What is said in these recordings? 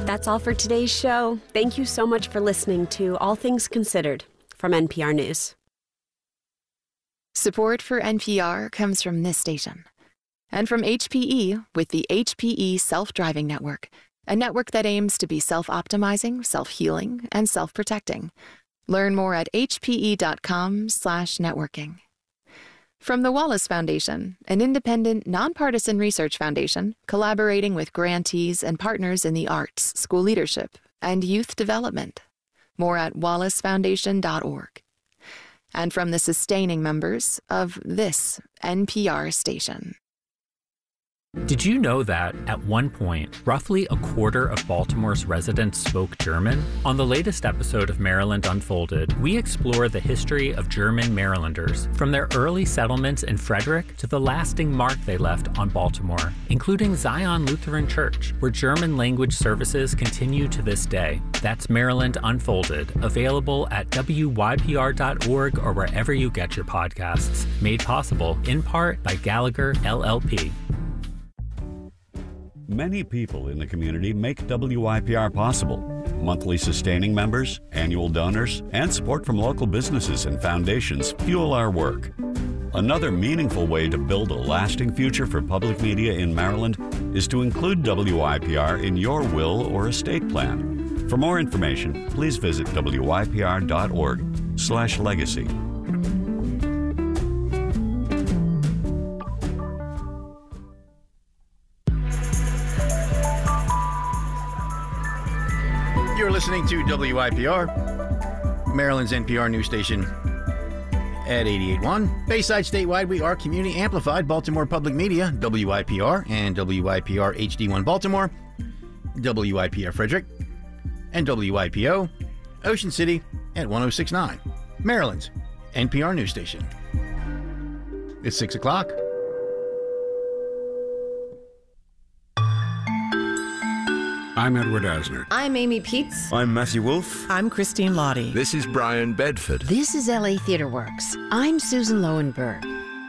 That's all for today's show. Thank you so much for listening to All Things Considered from NPR News. Support for NPR comes from this station and from HPE with the HPE Self-Driving Network, a network that aims to be self-optimizing, self-healing, and self-protecting. Learn more at hpe.com/networking. From the Wallace Foundation, an independent, nonpartisan research foundation collaborating with grantees and partners in the arts, school leadership, and youth development. More at wallacefoundation.org. And from the sustaining members of this NPR station. Did you know that, at one point, roughly a quarter of Baltimore's residents spoke German? On the latest episode of Maryland Unfolded, we explore the history of German Marylanders, from their early settlements in Frederick to the lasting mark they left on Baltimore, including Zion Lutheran Church, where German language services continue to this day. That's Maryland Unfolded, available at wypr.org or wherever you get your podcasts. Made possible, in part, by Gallagher, LLP. Many people in the community make WYPR possible. Monthly sustaining members, annual donors, and support from local businesses and foundations fuel our work. Another meaningful way to build a lasting future for public media in Maryland is to include WYPR in your will or estate plan. For more information, please visit wypr.org/legacy. You're listening to WYPR, Maryland's NPR news station at 88.1. Bayside statewide, we are community amplified Baltimore Public Media, WYPR and WYPR HD1 Baltimore, WYPR Frederick, and WYPO Ocean City at 106.9, Maryland's NPR news station. It's 6 o'clock. I'm Edward Asner. I'm Amy Peets. I'm Matthew Wolfe. I'm Christine Lottie. This is Brian Bedford. This is LA Theatre Works. I'm Susan Lowenberg.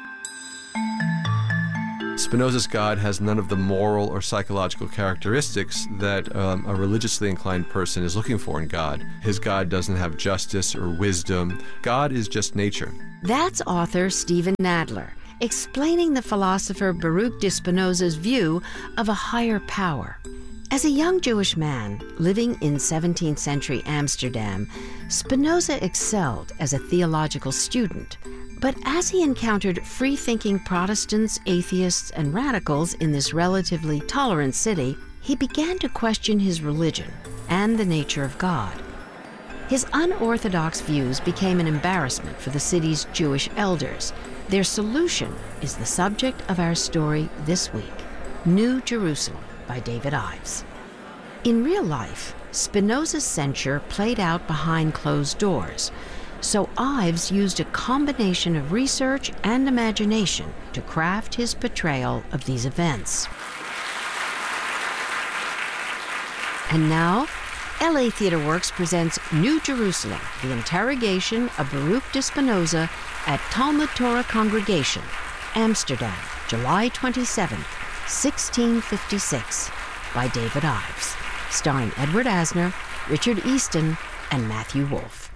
Spinoza's God has none of the moral or psychological characteristics that a religiously inclined person is looking for in God. His God doesn't have justice or wisdom. God is just nature. That's author Stephen Nadler, explaining the philosopher Baruch de Spinoza's view of a higher power. As a young Jewish man living in 17th century Amsterdam, Spinoza excelled as a theological student. But as he encountered free-thinking Protestants, atheists, and radicals in this relatively tolerant city, he began to question his religion and the nature of God. His unorthodox views became an embarrassment for the city's Jewish elders. Their solution is the subject of our story this week, New Jerusalem, by David Ives. In real life, Spinoza's censure played out behind closed doors, so Ives used a combination of research and imagination to craft his portrayal of these events. And now, LA Theatre Works presents New Jerusalem, the interrogation of Baruch de Spinoza at Talmud Torah Congregation, Amsterdam, July 27, 1656, by David Ives, starring Edward Asner, Richard Easton, and Matthew Wolfe.